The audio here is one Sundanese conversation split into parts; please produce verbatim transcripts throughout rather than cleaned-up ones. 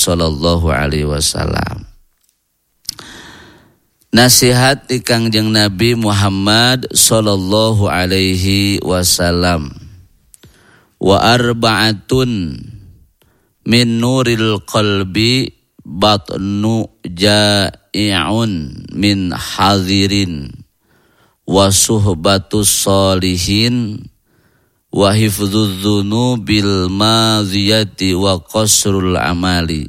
sallallahu alaihi wasallam. Nasihat ti Kangjeng Nabi Muhammad sallallahu alaihi wasallam. Wa arba'atun min nuril qalbi batnu ja'i'un min hadirin wa suhbatus solihin wa hifdzudz dzunubil madhiyati wa qasrul amali.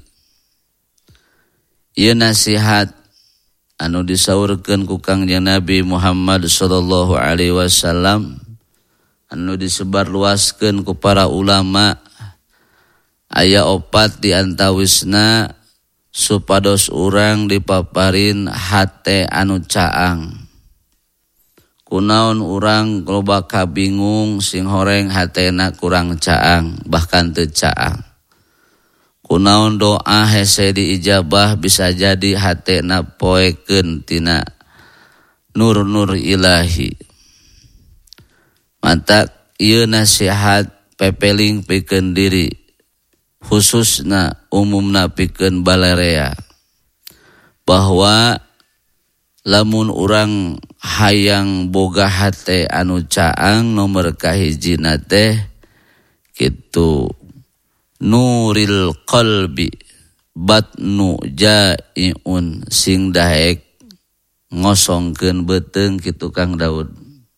Ieu nasihat anu disaurkeun ku Kangjeng Nabi Muhammad sallallahu alaihi wasallam, anu disebarluaskeun ku para ulama, aya opat di antawisna supados urang dipaparin hate anu caang. Kunaon urang loba kabingung sing horeng hatena kurang caang, bahkan teu caang. Kunaon doa hese diijabah bisa jadi hatena poekeun tina nur-nur ilahi. Mata ieu nasihat pepeling pikeun diri, khususna umumna pikeun balarea, bahwa lamun urang hayang boga hate anu caang nomor kahijina teh kitu nuril qalbi batnu ja'iun, sing daek ngosongkeun beuteung kitu Kang Daud.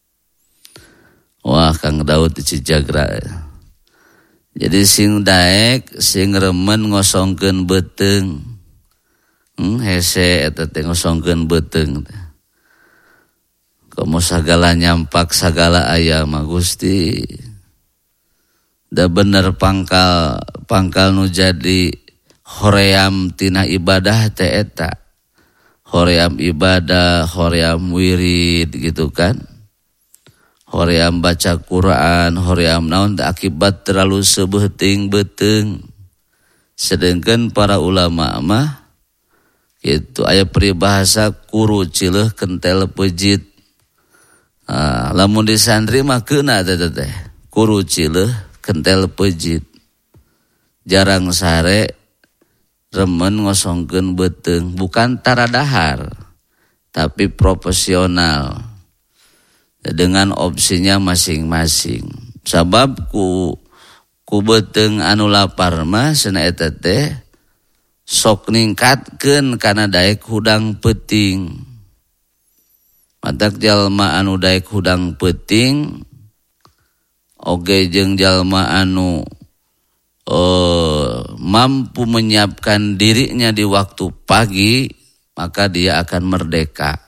Wah, Kang Daud Cijagra. Jadi sing daek sing remen ngosongkeun beuteung. Hmm, hese eta teh ngosongkeun beuteung teh. Komo sagala nyampak sagala aya mah Gusti. Da bener pangkal pangkal nu jadi hoream tina ibadah teh eta. Hoream ibadah, hoream wirid gitu kan. Hoream baca Quran, hoream naon teh akibat terlalu sebeuting beuteung. Sedengkeun para ulama mah gitu aya peribahasa kuru cileuh kentel peujit. Ah, lamun di santri mah keuna teh teh kuru cileuh kentel peujit. Jarang sare remen ngosongkeun beuteung, bukan tara dahar tapi profesional dengan opsinya masing-masing. Sabab ku ku beuteung anu lapar mah cenah eta teh sok ningkatkeun kana daek hudang peuting. Matak jalma anu daek hudang peuting oge jeung jalma anu uh, mampu menyiapkan dirinya di waktu pagi, maka dia akan merdeka.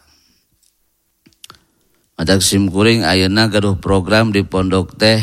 Matak simkuring ayeuna gaduh program di pondok teh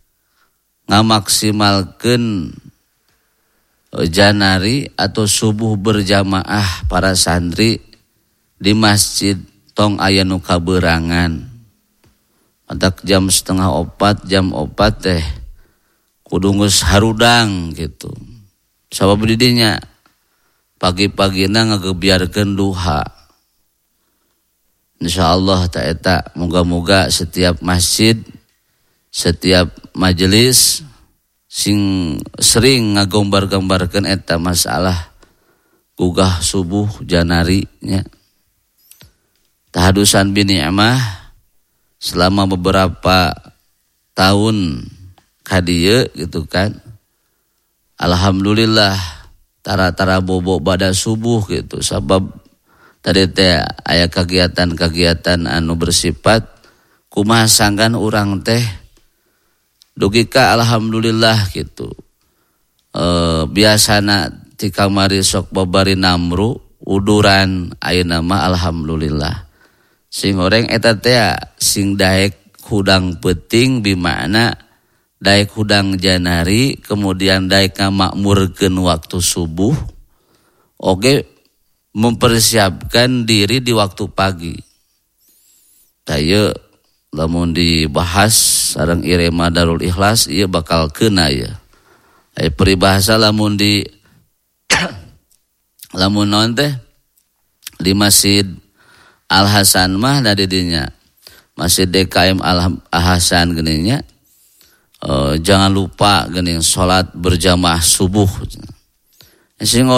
ngamaksimalkeun uh, janari atau subuh berjamaah para santri di masjid tong aya nu kabeurangan. Matak jam setengah opat, jam opat teh kudu geus harudang gitu. Sabab di dinya pagi-pagina ngagebiarkeun duha. Insyaallah ta eta moga-moga setiap masjid, setiap majelis sing sering ngagombar-gambarkeun eta masalah gugah subuh janari nya. Tahadusan bi ni'mah selama beberapa tahun kadieu gitu kan. Alhamdulillah tara-tara bobo bada subuh gitu. Sabab tadi teh aya kegiatan-kegiatan anu bersifat kumaha sanggan urang teh dugi ka alhamdulillah gitu. E, biasana ti kamari sok babari namru uduran ayeuna mah alhamdulillah. Sing goreng eta teh sing daek hudang peuting bimakna daek hudang janari, kemudian daek ngamakmurkeun waktu subuh, oge mempersiapkan diri di waktu pagi. Taya lamun dibahas sareng Irema Darul Ikhlas ieu bakal keuna ya. Aya peribahasa lamun di lamun naon teh di Masjid Al Hasan mah da didinya Masjid D K M Al Hasan geuning nya. Uh, jangan lupa geuning salat berjamaah subuh. Sing